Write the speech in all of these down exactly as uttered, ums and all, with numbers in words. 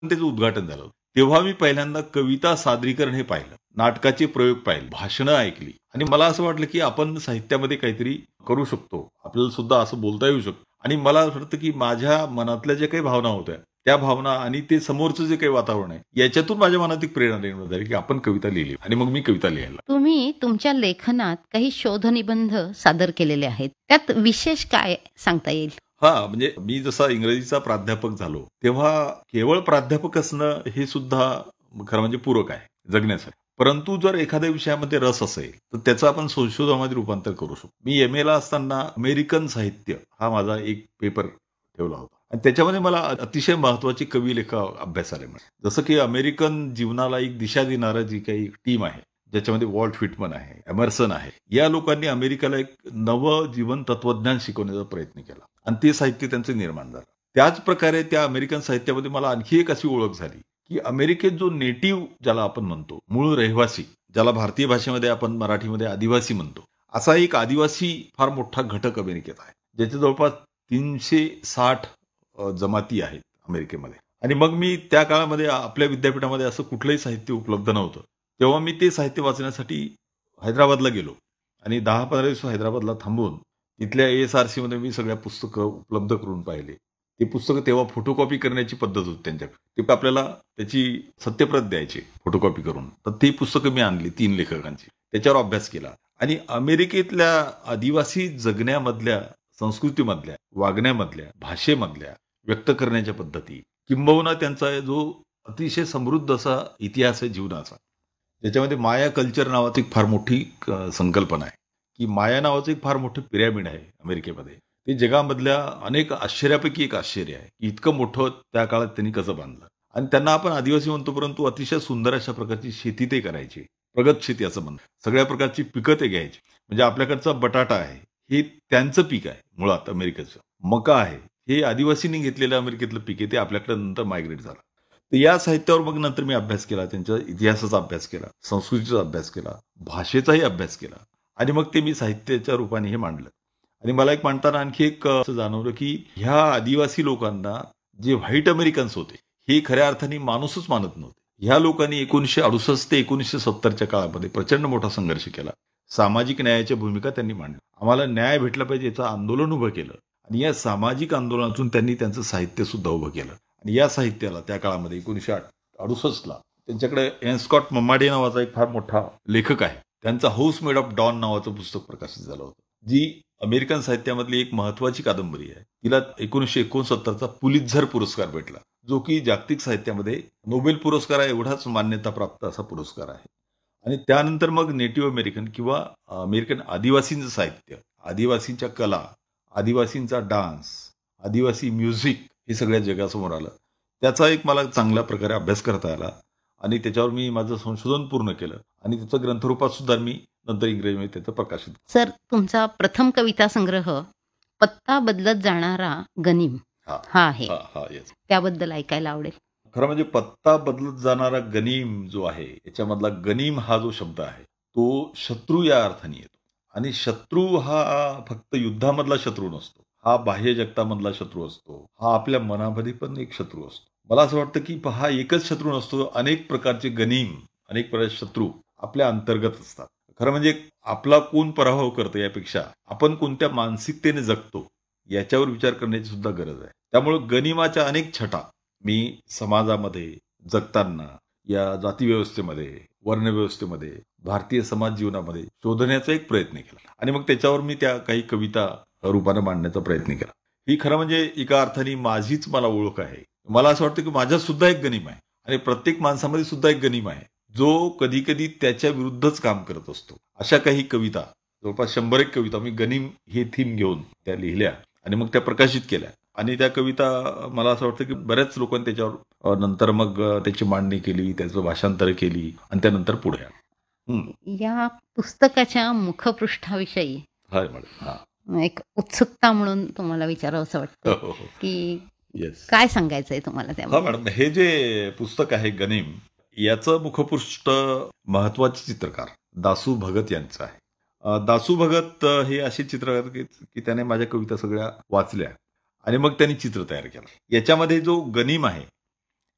त्याचं उद्घाटन झालं. तेव्हा मी पहिल्यांदा कविता सादरीकरण हे पाहिलं, नाटकाचे प्रयोग पाहिले, भाषणं ऐकली आणि मला असं वाटलं की आपण साहित्यामध्ये काहीतरी करू शकतो. आपल्याला सुद्धा असं बोलता येऊ शकतं. आणि मला असं वाटतं की माझ्या मनातल्या ज्या काही भावना होत्या, त्या भावना आणि ते समोरचं जे काही वातावरण आहे, याच्यातून माझ्या मनात एक प्रेरणा निर्माण झाली की आपण कविता लिहिली आणि मग मी कविता लिहायला. तुम्ही तुमच्या लेखनात काही शोधनिबंध सादर केलेले आहेत. त्यात विशेष काय सांगता येईल? हां, म्हणजे मी जसा इंग्रजीचा प्राध्यापक झालो, तेव्हा केवळ प्राध्यापक असणं हे सुद्धा खरं म्हणजे पूरक आहे जगण्यासाठी. परंतु जर एखाद्या विषयामध्ये रस असेल, तर त्याचं आपण संशोधनामध्ये रूपांतर करू शकतो. मी एम-एला असताना अमेरिकन साहित्य हा माझा एक पेपर ठेवला होता आणि त्याच्यामध्ये मला अतिशय महत्त्वाची कवी-लेखक अभ्यासाला मिळाली. जसं की अमेरिकन जीवनाला एक दिशा देणारं जी काही टीम आहे, ज्याच्यामध्ये वॉल्ट व्हिटमन आहे, एमर्सन आहे. या लोकांनी अमेरिकेला एक नवं जीवन तत्वज्ञान शिकवण्याचा प्रयत्न केला आणि ते साहित्य त्यांचं निर्माण झालं. त्याच प्रकारे त्या अमेरिकन साहित्यामध्ये मला आणखी एक अशी ओळख झाली, की अमेरिकेत जो नेटिव्ह ज्याला आपण म्हणतो, मूळ रहिवासी, ज्याला भारतीय भाषेमध्ये आपण मराठीमध्ये आदिवासी म्हणतो. असा एक आदिवासी फार मोठा घटक अमेरिकेत आहे. ज्याच्या जवळपास तीनशे साठ अ, जमाती आहेत अमेरिकेमध्ये. आणि मग मी त्या काळामध्ये आपल्या विद्यापीठामध्ये असं कुठलंही साहित्य उपलब्ध नव्हतं. तेव्हा मी ते साहित्य वाचण्यासाठी हैदराबादला गेलो आणि दहा पंधरा दिवस हैदराबादला थांबून तिथल्या ए-एस-आर-सीमध्ये मी सगळ्या पुस्तकं उपलब्ध करून पाहिले. ती पुस्तकं तेव्हा फोटोकॉपी करण्याची पद्धत होती त्यांच्याकडे. ते आपल्याला त्याची सत्यप्रत द्यायची फोटोकॉपी करून. तर ती पुस्तकं मी आणली तीन लेखकांची. त्याच्यावर अभ्यास केला आणि अमेरिकेतल्या आदिवासी जगण्यामधल्या, संस्कृतीमधल्या, वागण्यामधल्या, भाषेमधल्या, व्यक्त करण्याच्या पद्धती, किंबहुना त्यांचा जो अतिशय समृद्ध असा इतिहास आहे जीवनाचा. त्याच्यामध्ये माया कल्चर नावाची एक फार मोठी अ, संकल्पना आहे, की माया नावाचं एक फार मोठं पिरॅमिड आहे अमेरिकेमध्ये. ते जगामधल्या अनेक आश्चर्यापैकी एक आश्चर्य आहे, की इतकं मोठं त्या काळात त्यांनी कसं बांधलं. आणि त्यांना आपण आदिवासी म्हणतो, परंतु अतिशय सुंदर अशा प्रकारची शेती ते करायचे. प्रगत शेती असं म्हणतात. सगळ्या प्रकारची पिकं ते घ्यायची. म्हणजे आपल्याकडचा बटाटा आहे, हे त्यांचं पीक आहे मुळात अमेरिकेचं. मका आहे, हे आदिवासींनी घेतलेलं अमेरिकेतलं पीक आहे, ते आपल्याकडे नंतर मायग्रेट झालं. तर या साहित्यावर मग नंतर मी अभ्यास केला. त्यांच्या इतिहासाचा अभ्यास केला, संस्कृतीचा अभ्यास केला, भाषेचाही अभ्यास केला आणि मग ते मी साहित्याच्या रूपाने हे मांडलं. आणि मला एक मांडताना आणखी एक अ, असं जाणवलं, की ह्या आदिवासी लोकांना जे व्हाईट अमेरिकन्स होते, हे खऱ्या अर्थाने माणूसच मानत नव्हते. ह्या लोकांनी एकोणीसशे अडुसष्ट ते एकोणीसशे सत्तरच्या काळामध्ये प्रचंड मोठा संघर्ष केला. सामाजिक न्यायाच्या भूमिका त्यांनी मांडल्या. आम्हाला न्याय भेटला पाहिजे याचं आंदोलन उभं केलं आणि या सामाजिक आंदोलनातून त्यांनी त्यांचं साहित्य सुद्धा उभं केलं. आणि या साहित्याला त्या काळामध्ये एकोणीसशे अडुसष्टला त्यांच्याकडे एन स्कॉट मम्माडे नावाचा एक फार मोठा लेखक आहे. त्यांचा हाऊस मेड ऑफ डॉन नावाचं पुस्तक प्रकाशित झालं होतं. जी अमेरिकन साहित्यामधली एक महत्वाची कादंबरी आहे. तिला एकोणीसशे एकोणसत्तरचा पुलित्झर पुरस्कार भेटला, जो की जागतिक साहित्यामध्ये नोबेल पुरस्कार एवढाच मान्यताप्राप्त असा पुरस्कार आहे. आणि त्यानंतर मग नेटिव्ह अमेरिकन किंवा अमेरिकन आदिवासींचं साहित्य, आदिवासींच्या कला, आदिवासींचा डान्स, आदिवासी म्युझिक हे सगळ्या जगासमोर आलं. त्याचा एक मला चांगल्या प्रकारे अभ्यास करता आला आणि त्याच्यावर मी माझं संशोधन पूर्ण केलं आणि त्याचं ग्रंथरूपात सुद्धा मी नंतर इंग्रजीमध्ये त्याचं प्रकाशित. सर, तुमचा प्रथम कविता संग्रह पत्ता बदलत जाणारा गनीम हां, हा आहे. हां, हां, येस. त्याबद्दल ऐकायला आवडेल. खरं म्हणजे पत्ता बदलत जाणारा गनीम जो आहे, याच्यामधला गनीम हा जो शब्द आहे, तो शत्रू या अर्थाने येतो. आणि शत्रू हा फक्त युद्धामधला शत्रू नसतो. हा बाह्य जगतामधला शत्रू असतो. हा आपल्या मनामध्ये पण एक शत्रू असतो. मला असं वाटतं की हा एकच शत्रू नसतो, अनेक प्रकारचे गनीम, अनेक प्रकारचे शत्रू आपल्या अंतर्गत असतात. खरं म्हणजे आपला कोण पराभव करतो यापेक्षा आपण कोणत्या मानसिकतेने जगतो याच्यावर विचार करण्याची सुद्धा गरज आहे. त्यामुळे गनिमाच्या अनेक छटा मी समाजामध्ये जगताना, या जातीव्यवस्थेमध्ये, वर्णव्यवस्थेमध्ये, भारतीय समाज जीवनामध्ये शोधण्याचा एक प्रयत्न केला आणि मग त्याच्यावर मी त्या काही कविता रूपाने मांडण्याचा प्रयत्न केला. ही खरं म्हणजे एका अर्थाने माझीच मला ओळख आहे. मला असं वाटतं की माझ्यात सुद्धा एक गनीम आहे आणि प्रत्येक माणसामध्ये सुद्धा एक गनीम आहे, जो कधी कधी त्याच्या विरुद्धच काम करत असतो. अशा काही कविता, जवळपास शंभर एक कविता मी गनीम हे थीम घेऊन त्या लिहिल्या आणि मग त्या प्रकाशित केल्या. आणि त्या कविता मला असं वाटतं की बऱ्याच लोकांनी त्याच्यावर अ, नंतर मग अ, त्याची मांडणी केली, त्याचं भाषांतर केली आणि त्यानंतर पुढे आलं. हं. या पुस्तकाच्या मुखपृष्ठाविषयी हाय मॅडम. हां. एक उत्सुकता म्हणून तुम्हाला विचारावंसं वाटतं, हो, हो, हो. की येस. काय सांगायचंय तुम्हाला हां त्यामध्ये? मॅडम, हे जे पुस्तक आहे गनीम, याचं मुखपृष्ठ महत्वाचे चित्रकार दासू भगत यांचं आहे. अ, दासू भगत अ, हे असे चित्रकार की की त्याने माझ्या कविता सगळ्या वाचल्या आणि मग त्यांनी चित्र तयार केलं. याच्यामध्ये जो गनीम आहे,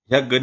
ह्या